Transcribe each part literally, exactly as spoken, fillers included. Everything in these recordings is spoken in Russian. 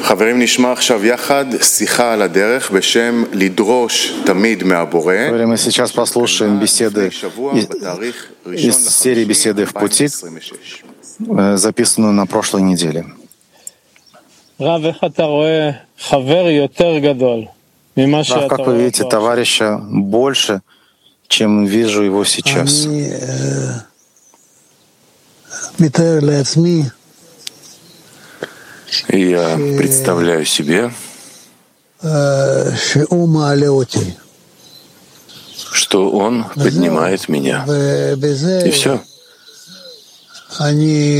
חברים, נשמע עכשיו יחד שיחה על הדרך בשם לדרוש תמיד מהבורא. Мы сейчас послушаем беседы из серии «Беседы в пути», записанную на прошлой неделе. Рав, как вы видите товарища больше, чем вижу его сейчас? Я представляю себе, что он поднимает меня. И все. И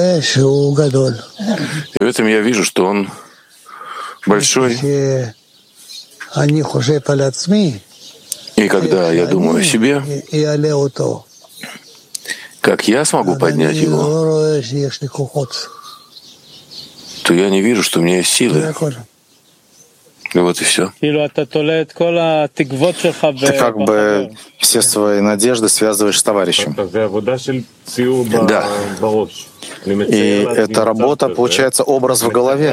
в этом я вижу, что он большой. И когда я думаю о себе, как я смогу поднять его, то я не вижу, что у меня есть силы. И вот и все. Ты как бы все свои надежды связываешь с товарищем. Да. И эта работа, получается, образ в голове.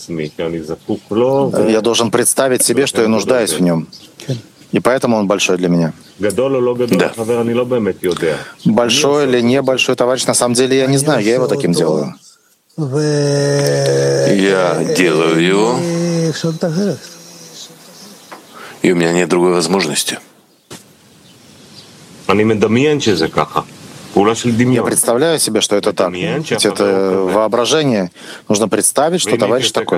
Я должен представить себе, что я нуждаюсь в нем. И поэтому он большой для меня. Да. Большой или небольшой товарищ, на самом деле я не знаю, я его таким делаю. Я делаю его, и у меня нет другой возможности. Я представляю себе, что это так. Ведь это воображение. Нужно представить, что товарищ такой.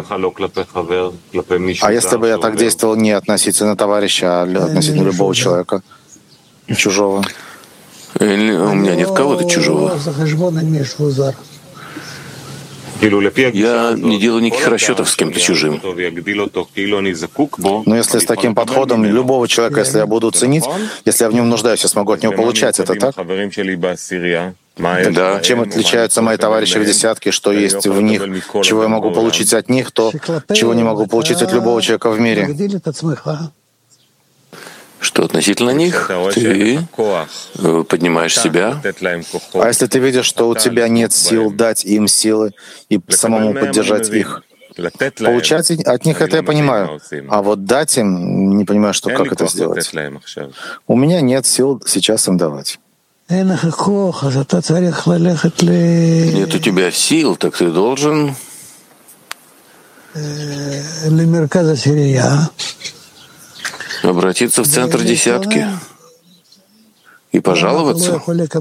А если бы я так действовал не относительно товарища, а относительно любого человека, чужого? Или у меня нет кого-то чужого. Я не делаю никаких расчетов с кем-то чужим. Но если с таким подходом любого человека, если я буду ценить, если я в нем нуждаюсь, я смогу от него получать, это так? Да. Чем отличаются мои товарищи в десятке, что есть в них, чего я могу получить от них, то, чего не могу получить от любого человека в мире? Что относительно них, ты поднимаешь себя. А если ты видишь, что у тебя нет сил дать им силы и самому поддержать их? Получать от них это я понимаю. А вот дать им, не понимаю, что, как это сделать. У меня нет сил сейчас им давать. Нет у тебя сил, так ты должен обратиться в центр десятки и пожаловаться.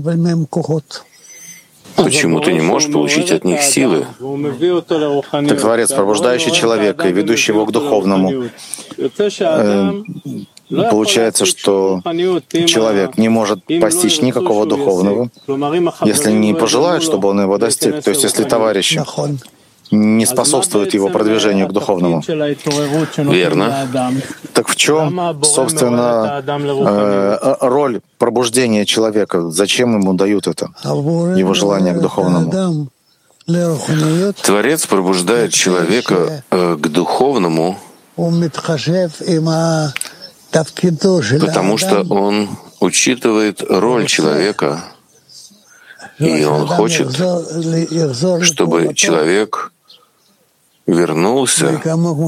Почему ты не можешь получить от них силы? Так Творец, пробуждающий человека и ведущий его к духовному, э, получается, что человек не может постичь никакого духовного, если не пожелает, чтобы он его достиг. То есть если товарищи не способствует его продвижению к духовному. Верно. Так в чем, собственно, э, роль пробуждения человека? Зачем ему дают это, его желание к духовному? Творец пробуждает человека э, к духовному, потому что он учитывает роль человека, и он хочет, чтобы человек вернулся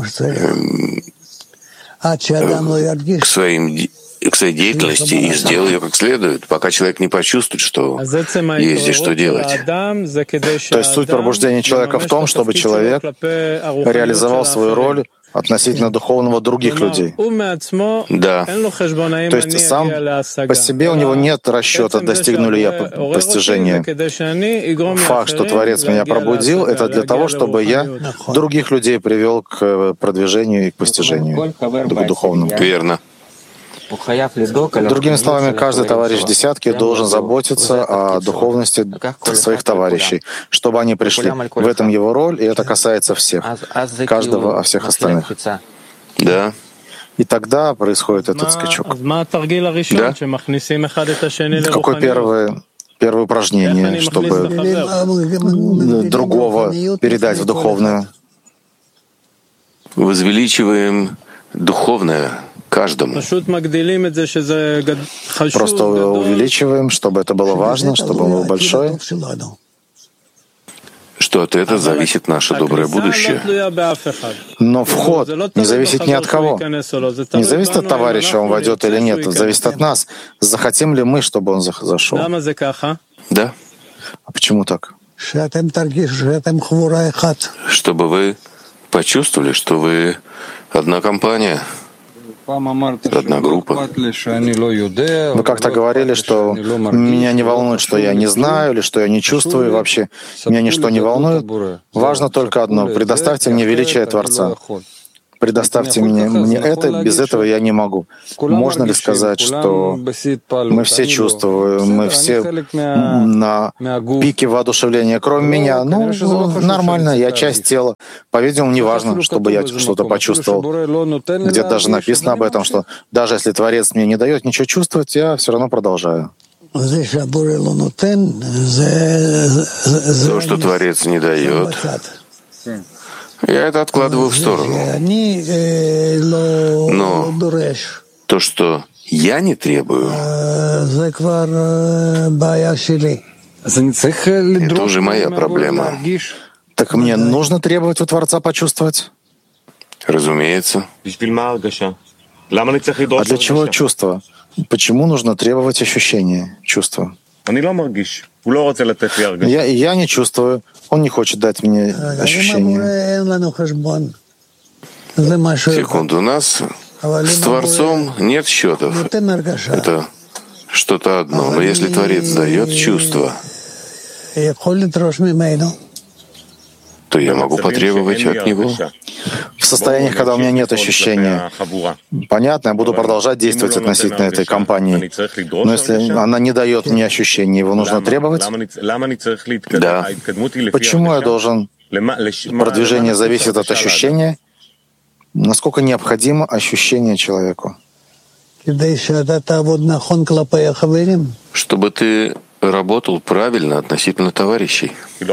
к, своим, к своей деятельности и сделал ее как следует, пока человек не почувствует, что есть здесь что делать. То есть суть пробуждения человека в том, чтобы человек реализовал свою роль относительно духовного других людей. Да. То есть сам по себе у него нет расчета, достигну ли я постижения. Факт, что Творец меня пробудил, это для того, чтобы я других людей привел к продвижению и к постижению, к духовному. Верно. Другими словами, каждый товарищ в десятке должен заботиться о духовности своих товарищей, чтобы они пришли. В этом его роль, и это касается всех, каждого, а всех остальных. Да. И тогда происходит этот скачок. Да. Какое первое, первое упражнение, чтобы другого передать в духовное? Возвеличиваем духовное каждому. Просто увеличиваем, чтобы это было важно, чтобы он был большой. что от этого зависит наше доброе будущее. Но вход не зависит ни от кого. Не зависит от товарища, он войдет или нет. Это зависит от нас. Захотим ли мы, чтобы он зашел? Да. А почему так? Чтобы вы почувствовали, что вы одна компания, одна группа. Вы как-то говорили, что меня не волнует, что я не знаю, или что я не чувствую, и вообще меня ничто не волнует. Важно только одно — предоставьте мне величие Творца. Предоставьте мне, мне это, без этого я не могу. Можно ли сказать, что мы все чувствуем, мы все на пике воодушевления, кроме меня? Ну, нормально, я часть тела. По-видимому, не важно, чтобы я что-то почувствовал. Где-то даже написано об этом, что даже если Творец мне не дает ничего чувствовать, я все равно продолжаю. То, что Творец не дает, я это откладываю в сторону. Но то, что я не требую, это уже моя проблема. Так мне нужно требовать у Творца почувствовать? Разумеется. А для чего чувство? Почему нужно требовать ощущения, чувства? Я, я не чувствую. Он не хочет дать мне ощущения. Секунду, у нас с Творцом нет счетов. Это что-то одно. Но если Творец дает чувство, то я могу потребовать от Него. В состояниях, когда у меня нет ощущения, понятно, я буду продолжать действовать относительно этой компании. Но если она не дает мне ощущения, его нужно требовать? Да. Почему я должен? Продвижение зависит от ощущения. Насколько необходимо ощущение человеку? Чтобы ты работал правильно относительно товарищей.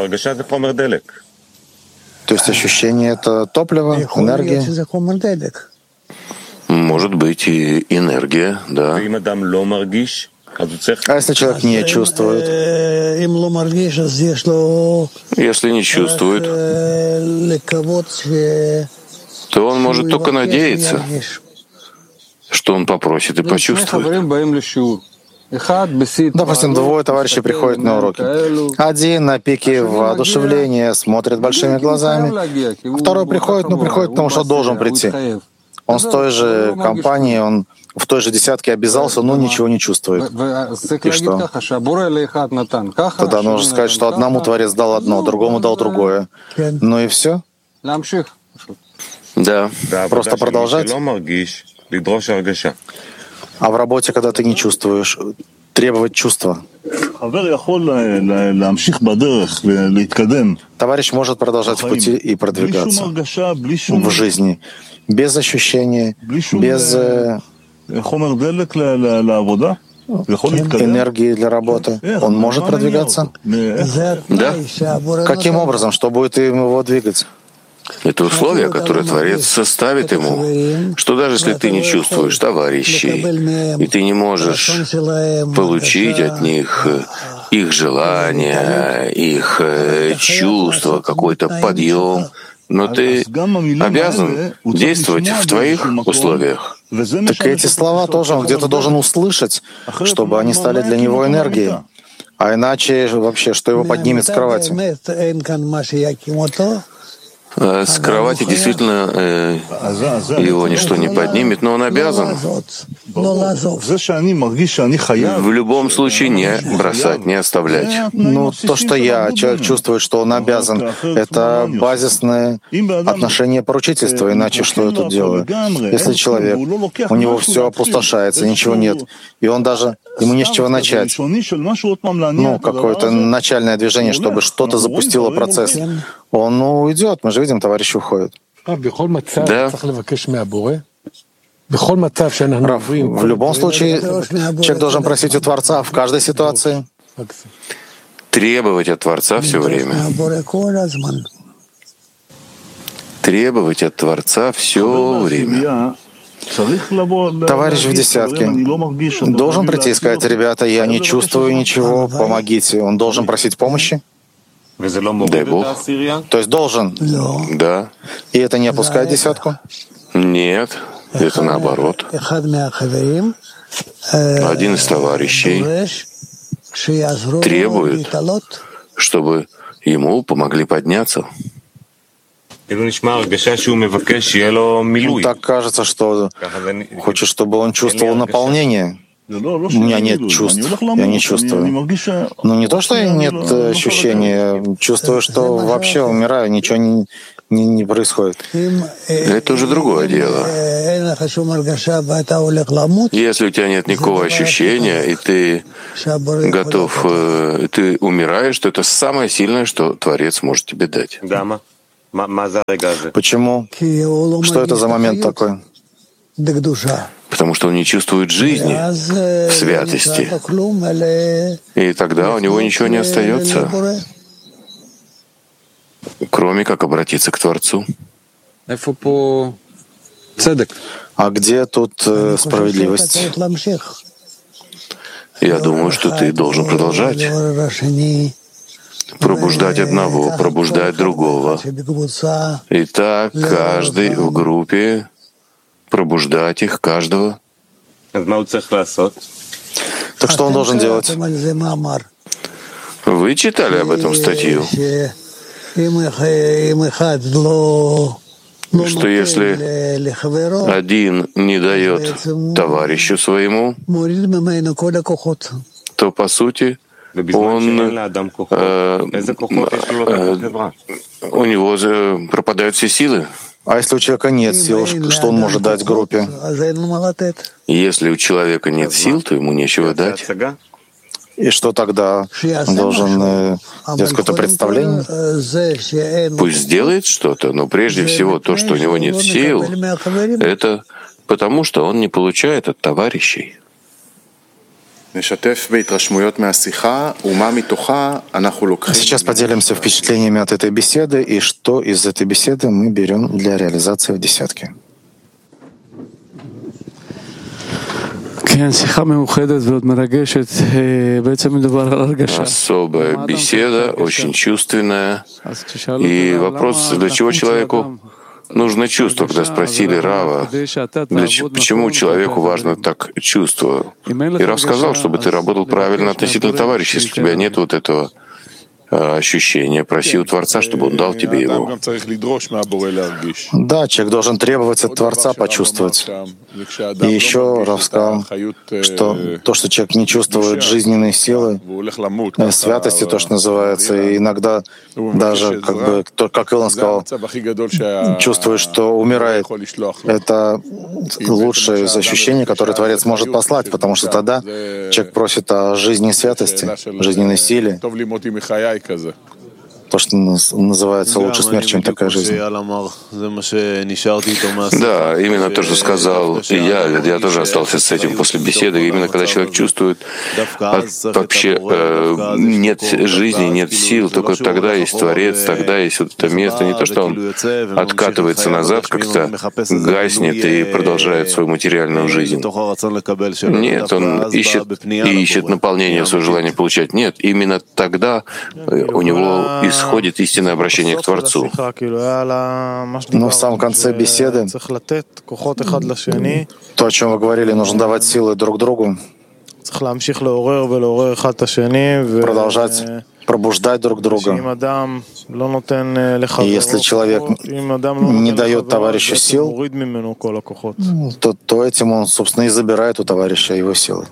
То есть ощущение — это топливо, энергия? Может быть и энергия, да. А если человек не чувствует? Если не чувствует, то он может только надеяться, что он попросит и почувствует. Допустим, двое товарищей приходят на уроки. Один на пике воодушевления, смотрит большими глазами. Второй приходит, ну приходит, потому что должен прийти. Он с той же компании, он в той же десятке обязался, но ничего не чувствует. И что? Тогда нужно сказать, что одному Творец дал одно, другому дал другое. Ну и все? Да. Просто продолжать? А в работе, когда ты не чувствуешь, требовать чувства. Товарищ может продолжать в пути и продвигаться в жизни без ощущения, без энергии для работы. Он может продвигаться? Да. Каким образом? Что будет его двигать? Это условие, которое Творец составит ему, что даже если ты не чувствуешь товарищей, и ты не можешь получить от них их желания, их чувства, какой-то подъем, но ты обязан действовать в твоих условиях. Так эти слова тоже он где-то должен услышать, чтобы они стали для него энергией. А иначе вообще, что его поднимет с кровати? С кровати действительно э, его ничто не поднимет, но он обязан в любом случае не бросать, не оставлять. Ну, то, что я, человек чувствует, что он обязан, это базисное отношение поручительства, иначе что я тут делаю? Если человек, у него все опустошается, ничего нет, и он даже, ему не с чего начать, ну, какое-то начальное движение, чтобы что-то запустило процесс, он ну, уйдет, мы же видим, товарищ уходит. Да. Рав, в любом случае, человек должен просить у Творца в каждой ситуации. Требовать от Творца все время. Требовать от Творца все время. Товарищ в десятке должен прийти и сказать: ребята, я не чувствую ничего, помогите. Он должен просить помощи? Дай Бог. То есть должен? Да. И это не опускает десятку? Нет, это наоборот. Один из товарищей требует, чтобы ему помогли подняться. Так кажется, что хочет, чтобы он чувствовал наполнение. У меня нет чувств, я не чувствую. Ну не то, что нет ощущения, чувствую, что вообще умираю, ничего не, не, не происходит. Это уже другое дело. Если у тебя нет никакого ощущения, и ты готов, и ты умираешь, то это самое сильное, что Творец может тебе дать. Почему? Что это за момент такой? Потому что он не чувствует жизни в святости. И тогда у него ничего не остается, кроме как обратиться к Творцу. А где тут э, справедливость? Я думаю, что ты должен продолжать. Пробуждать одного, пробуждать другого. И так каждый в группе, пробуждать их, каждого. Так что он должен делать? Вы читали об этом статью? Что если один не дает товарищу своему, то, по сути, он, э, э, у него пропадают все силы. А если у человека нет сил, что он может дать группе? Если у человека нет сил, то ему нечего дать. И что тогда? Он должен э, делать какое-то представление? Пусть сделает что-то, но прежде всего то, что у него нет сил, это потому, что он не получает от товарищей. Сейчас поделимся впечатлениями от этой беседы и что из этой беседы мы берем для реализации в десятке. Особая беседа, очень чувственная. И вопрос, для чего человеку нужно чувство, когда спросили Рава, для, почему человеку важно так чувство. И Рав сказал, чтобы ты работал правильно относительно товарища. Если у тебя нет вот этого ощущение, проси у Творца, чтобы Он дал тебе его. Да, человек должен требовать от Творца почувствовать. И еще Рав сказал, что то, что человек не чувствует жизненной силы, святости, то, что называется, и иногда даже, как бы, как Илон сказал, чувствует, что умирает. Это лучшее из ощущений, которое Творец может послать, потому что тогда человек просит о жизни и святости, жизненной силе. То, что называется лучше смерть, чем такая жизнь. Да, именно то, что сказал и я. Я тоже остался с этим после беседы. Именно когда человек чувствует от, вообще э, нет жизни, нет сил, только тогда есть Творец, тогда есть вот это место. Не то, что он откатывается назад, как-то гаснет и продолжает свою материальную жизнь. Нет, он ищет и ищет наполнение своего желания получать. Нет, именно тогда у него исходит Исходит истинное обращение к Творцу. Но в самом конце беседы, то, о чем вы говорили, нужно давать силы друг другу, продолжать пробуждать друг друга. И если человек не дает товарищу сил, то, то этим он, собственно, и забирает у товарища его силы.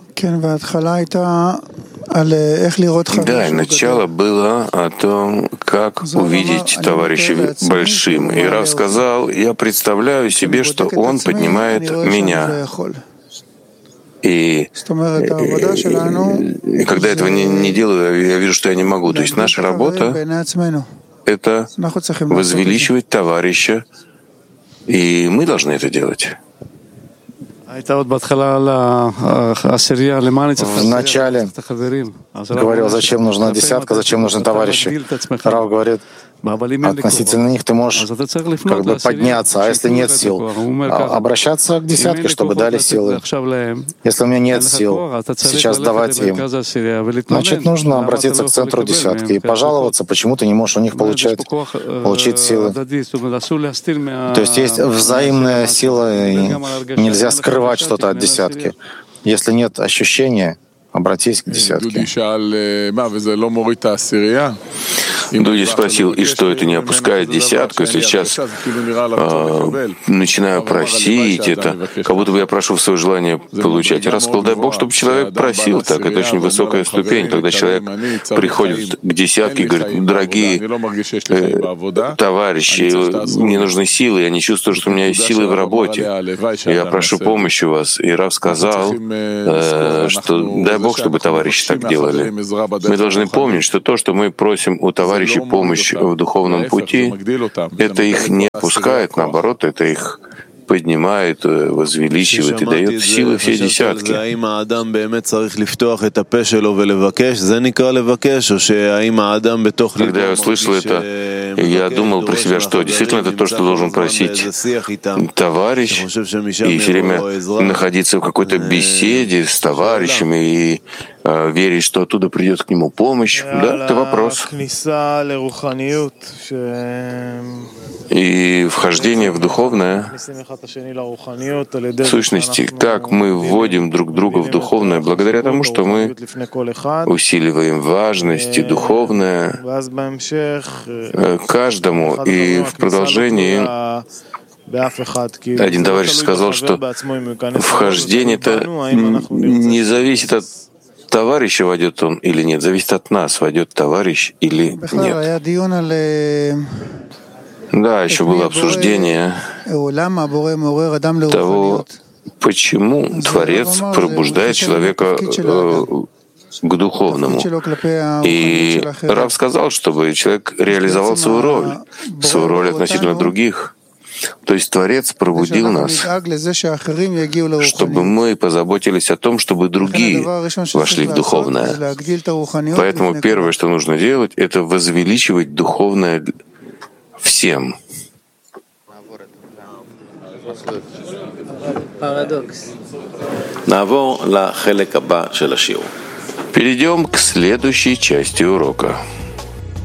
Да, и начало было о том, как увидеть товарища большим. И Рав сказал, я представляю себе, что он поднимает меня. И, и, и когда этого не, не делаю, я вижу, что я не могу. То есть наша работа — это возвеличивать товарища, и мы должны это делать. В начале говорил, зачем нужна десятка, зачем нужны товарищи. Рав говорит, относительно них ты можешь как бы подняться, а если нет сил, обращаться к десятке, чтобы дали силы. Если у меня нет сил, сейчас давать им, значит, нужно обратиться к центру десятки и пожаловаться, почему ты не можешь у них получать, получить силы. То есть есть взаимная сила, и нельзя скрывать что-то от десятки. Если нет ощущения, обратись к десятке. Дуди спросил, и что это не опускает десятку, если сейчас э, начинаю просить это, как будто бы я прошу в свое желание получать. И раз сказал, дай Бог, чтобы человек просил так, это очень высокая ступень, когда человек приходит к десятке и говорит, дорогие э, товарищи, мне нужны силы, я не чувствую, что у меня есть силы в работе, я прошу помощи у вас. И Рав сказал, э, что дай Бог, чтобы товарищи так делали. Мы должны помнить, что то, что мы просим у товарищей, помощь в духовном пути, это их не опускает, наоборот, это их поднимает, возвеличивает и дает силы все десятки. Когда я услышал это, я думал про себя, что действительно это то, что должен просить товарищ, и все время находиться в какой-то беседе с товарищами и э, верить, что оттуда придет к нему помощь. Да, это вопрос. И вхождение в духовное, в сущности, как мы вводим друг друга в духовное, благодаря тому, что мы усиливаем важность и духовное каждому. И в продолжении один товарищ сказал, что вхождение это не зависит от товарища, войдет он или нет, зависит от нас, войдет товарищ или нет. Да, еще было обсуждение того, почему Творец пробуждает человека э, к духовному. И Рав сказал, чтобы человек реализовал свою роль, свою роль относительно других. То есть Творец пробудил нас, чтобы мы позаботились о том, чтобы другие вошли в духовное. Поэтому первое, что нужно делать, это возвеличивать духовное всем. Перейдем к следующей части урока.